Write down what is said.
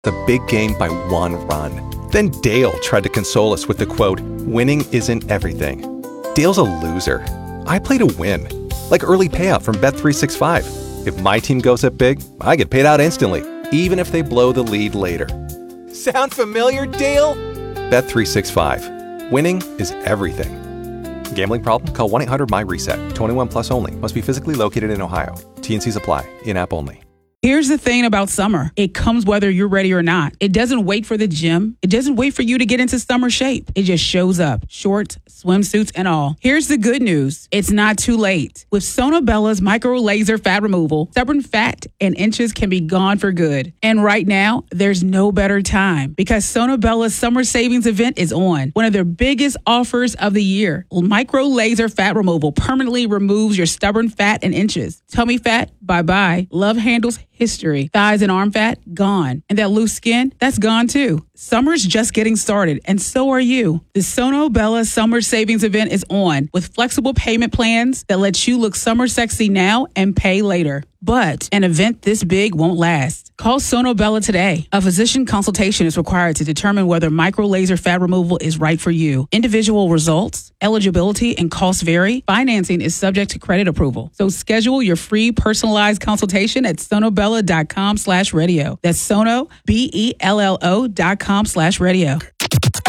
The big game by one run. Then Dale tried to console us with the quote, "Winning isn't everything." Dale's a loser. I play to win. Like early payout from Bet365. If my team goes up big, I get paid out instantly, even if they blow the lead later. Sound familiar, Dale? Bet365. Winning is everything. Gambling problem? Call 1-800-MY-RESET. 21 plus only. Must be physically located in Ohio. T&Cs apply. In-app only. Here's the thing about summer. It comes whether you're ready or not. It doesn't wait for the gym. It doesn't wait for you to get into summer shape. It just shows up. Shorts, swimsuits, and all. Here's the good news. It's not too late. With Sonobella's micro laser fat removal, stubborn fat and inches can be gone for good. And right now, there's no better time because Sonobella's summer savings event is on. One of their biggest offers of the year. Micro laser fat removal permanently removes your stubborn fat and inches. Tummy fat, bye-bye. Love handles, history. Thighs and arm fat, gone. And that loose skin, that's gone too. Summer's just getting started, and so are you. The Sonobella Summer Savings Event is on with flexible payment plans that let you look summer sexy now and pay later. But an event this big won't last. Call Sonobella today. A physician consultation is required to determine whether micro laser fat removal is right for you. Individual results, eligibility, and costs vary. Financing is subject to credit approval. So schedule your free personalized consultation at sonobella.com/radio. That's sono, BELLO.com/radio.